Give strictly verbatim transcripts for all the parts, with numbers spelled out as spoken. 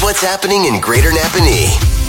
what's happening in Greater Napanee.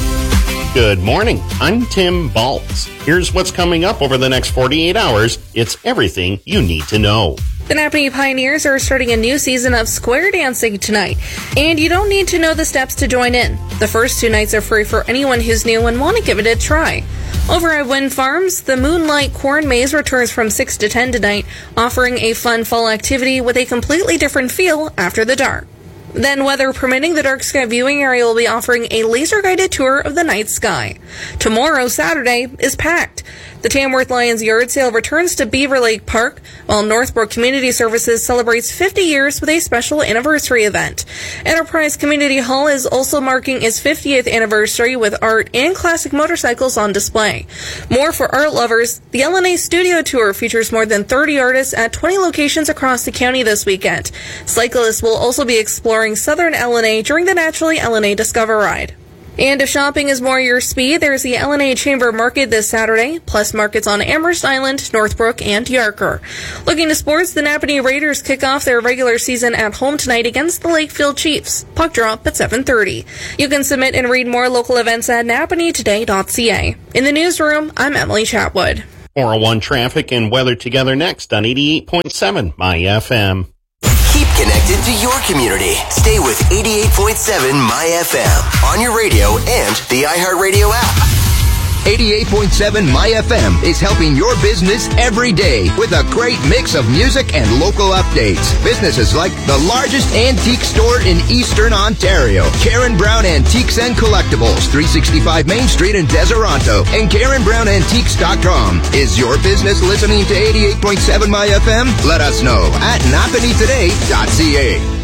Good morning. I'm Tim Baltz. Here's what's coming up over the next forty-eight hours. It's everything you need to know. The Napanee Pioneers are starting a new season of square dancing tonight, and you don't need to know the steps to join in. The first two nights are free for anyone who's new and want to give it a try. Over at Wind Farms, the Moonlight Corn Maze returns from six to ten tonight, offering a fun fall activity with a completely different feel after the dark. Then, weather permitting, the Dark Sky Viewing Area will be offering a laser-guided tour of the night sky. Tomorrow, Saturday, is packed. The Tamworth Lions Yard Sale returns to Beaver Lake Park, while Northbrook Community Services celebrates fifty years with a special anniversary event. Enterprise Community Hall is also marking its fiftieth anniversary with art and classic motorcycles on display. More for art lovers, the L N A Studio Tour features more than thirty artists at twenty locations across the county this weekend. Cyclists will also be exploring southern L N A during the Naturally L N A Discover Ride. And if shopping is more your speed, there's the L N A Chamber Market this Saturday, plus markets on Amherst Island, Northbrook, and Yarker. Looking to sports, the Napanee Raiders kick off their regular season at home tonight against the Lakefield Chiefs. Puck drop at seven thirty. You can submit and read more local events at napanee today dot c a. In the newsroom, I'm Emily Chatwood. four oh one traffic and weather together next on eighty-eight point seven My F M. Keep connected to your community. Stay with eighty-eight point seven My F M on your radio and the iHeartRadio app. eighty-eight point seven My F M is helping your business every day with a great mix of music and local updates. Businesses like the largest antique store in Eastern Ontario, Karen Brown Antiques and Collectibles, three sixty-five Main Street in Deseronto, and Karen Brown Antiques dot com. Is your business listening to eighty-eight point seven My F M? Let us know at napanee today dot c a.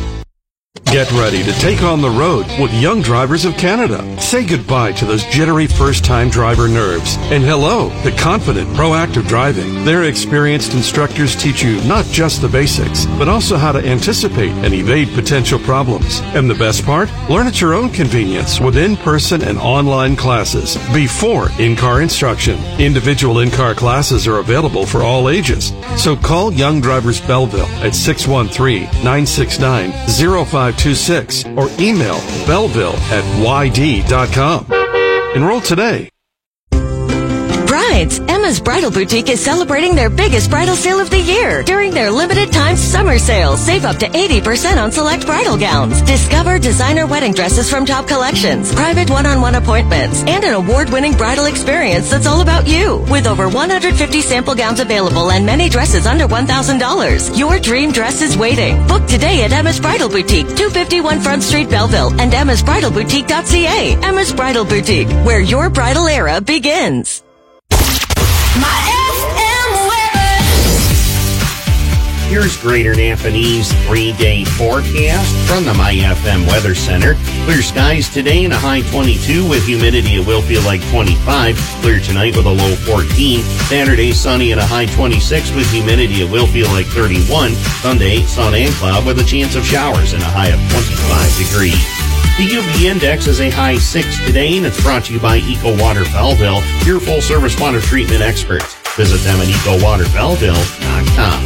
Get ready to take on the road with Young Drivers of Canada. Say goodbye to those jittery first-time driver nerves. And hello to confident, proactive driving. Their experienced instructors teach you not just the basics, but also how to anticipate and evade potential problems. And the best part? Learn at your own convenience with in-person and online classes before in-car instruction. Individual in-car classes are available for all ages. So call Young Drivers Belleville at six one three, nine six nine, zero five two six or email belleville at y d dot com. Enroll today. Brides, Emma's Bridal Boutique is celebrating their biggest bridal sale of the year. During their limited time summer sale, save up to eighty percent on select bridal gowns. Discover designer wedding dresses from top collections, private one-on-one appointments, and an award-winning bridal experience that's all about you. With over one hundred fifty sample gowns available and many dresses under one thousand dollars, your dream dress is waiting. Book today at Emma's Bridal Boutique, two fifty-one Front Street, Belleville, and emmas bridal boutique dot c a. Emma's Bridal Boutique, where your bridal era begins. My F M weather. Here's Greater Napanee's three-day forecast from the My F M Weather Center. Clear skies today and a high twenty-two with humidity. It will feel like twenty-five. Clear tonight with a low fourteen. Saturday, sunny and a high twenty-six with humidity. It will feel like thirty-one. Sunday, sun and cloud with a chance of showers and a high of twenty-five degrees. The U V index is a high six today, and it's brought to you by Eco Water Belleville, your full-service water treatment experts. Visit them at eco water belleville dot com.